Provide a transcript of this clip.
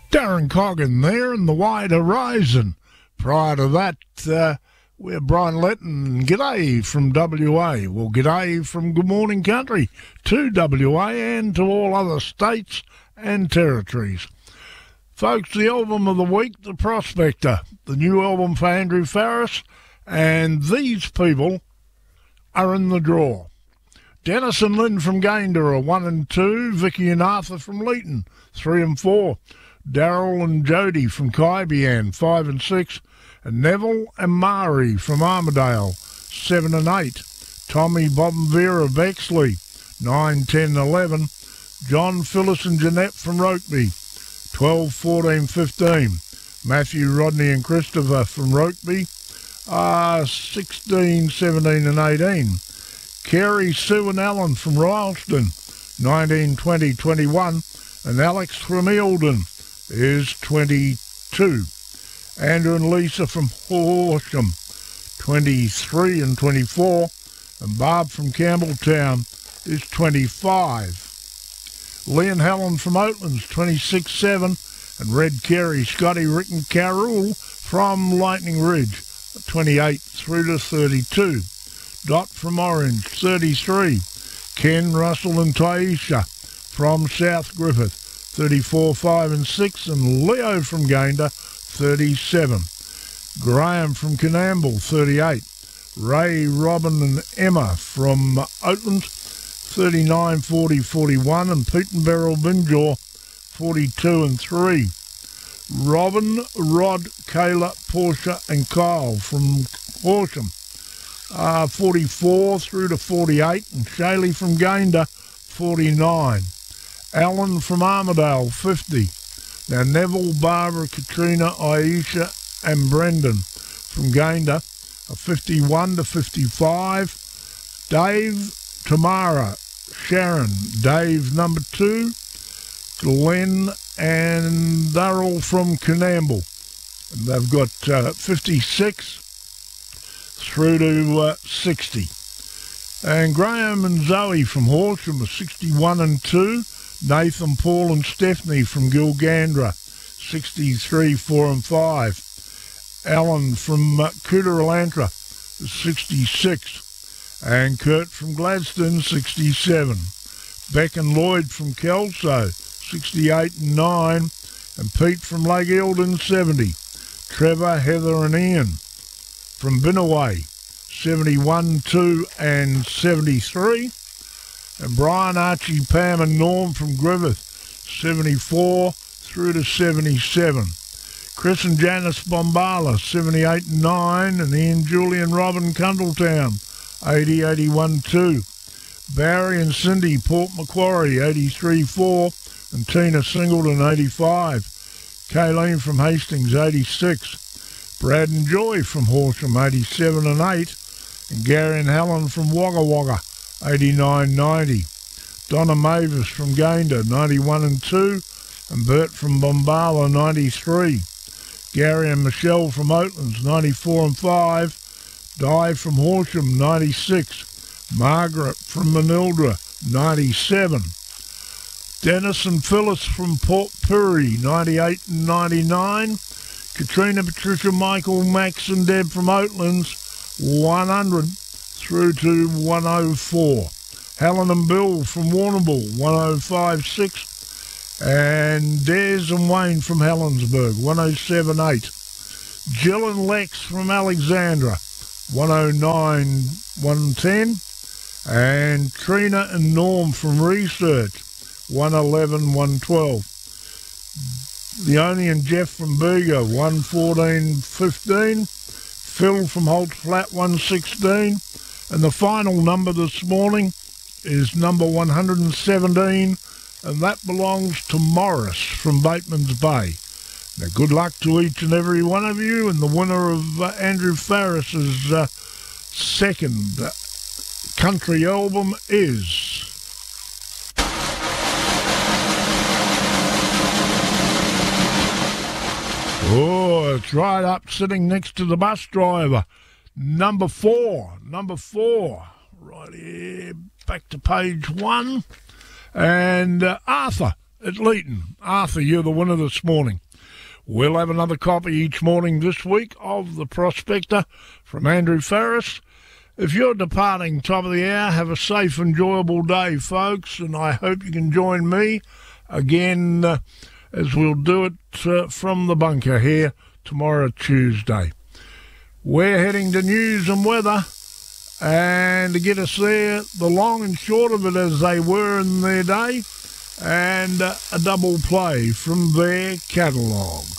Darren Coggan there in the Wide Horizon. Prior to that, we're Brian Letton. G'day from WA. Well, g'day from Good Morning Country to WA and to all other states and territories. Folks, the album of the week, The Prospector, the new album for Andrew Farriss, and these people are in the draw. Dennis and Lynn from Gayndah are 1 and 2. Vicky and Arthur from Leeton, 3 and 4. Daryl and Jody from Kaibian, 5 and 6. And Neville and Mari from Armidale, 7 and 8. Tommy, Bob and Vera Bexley, 9, 10, 11. John, Phyllis and Jeanette from Rokeby, 12, 14, 15. Matthew, Rodney and Christopher from Rokeby, 16, 17 and 18. Kerry, Sue and Alan from Rylstone, 19, 20, 21. And Alex from Eildon is 22. Andrew and Lisa from Horsham, 23 and 24. And Barb from Campbelltown is 25. Lee and Helen from Oatlands, 26, 7. And Red Kerry, Scotty, Rick and Carol from Lightning Ridge, 28 through to 32. Dot from Orange, 33. Ken, Russell and Taisha from South Griffith, 34, 5 and 6. And Leo from Gayndah, 37. Graham from Canamble, 38. Ray, Robin and Emma from Oatlands, 39, 40, 41. And Pete and Beryl Binjaw, 42 and 3. Robin, Rod, Kayla, Portia and Kyle from Horsham, 44 through to 48. And Shaylee from Gayndah, 49. Alan from Armidale, 50. Now Neville, Barbara, Katrina, Aisha and Brendan from Gayndah are 51 to 55. Dave, Tamara, Sharon, Dave number 2, Glenn, and they're all from Canamble. And they've got 56 through to 60. And Graham and Zoe from Horsham are 61 and 2. Nathan, Paul and Stephanie from Gilgandra, 63, 4 and 5. Alan from Cooterantra is 66. And Kurt from Gladstone, 67. Beck and Lloyd from Kelso, 68 and 9. And Pete from Lake Eildon, 70. Trevor, Heather and Ian from Binnaway, 71, 2 and 73. And Brian, Archie, Pam and Norm from Griffith, 74 through to 77. Chris and Janice Bombala, 78 and 9. And Ian, Julie and Robin Cundletown, 80, 81, 2. Barry and Cindy, Port Macquarie, 83, 4. And Tina Singleton, 85. Kayleen from Hastings, 86. Brad and Joy from Horsham, 87 and 8. And Gary and Helen from Wagga Wagga, 89, 90. Donna Mavis from Gayndah, 91 and 2. And Bert from Bombala, 93. Gary and Michelle from Oatlands, 94 and 5. Di from Horsham, 96. Margaret from Manildra, 97. Dennis and Phyllis from Port Pirie, 98 and 99. Katrina, Patricia, Michael, Max and Deb from Oatlands, 100 through to 104. Helen and Bill from Warrnambool, 105.6. And Des and Wayne from Helensburgh, 107.8. Jill and Lex from Alexandra, 109, 110. And Trina and Norm from Research, 111, 112. Leonie and Jeff from Bega, 114, 15. Phil from Holt Flat, 116. And the final number this morning is number 117, and that belongs to Morris from Bateman's Bay. Now, good luck to each and every one of you, and the winner of Andrew Farriss's second country album is... Oh, it's right up, sitting next to the bus driver. Number four. Right here, back to page 1. And Arthur at Leeton. Arthur, you're the winner this morning. We'll have another copy each morning this week of The Prospector from Andrew Farris. If you're departing top of the hour, have a safe, enjoyable day, folks, and I hope you can join me again as we'll do it from the bunker here tomorrow, Tuesday. We're heading to news and weather, and to get us there, the long and short of it as they were in their day, and a double play from their catalogue.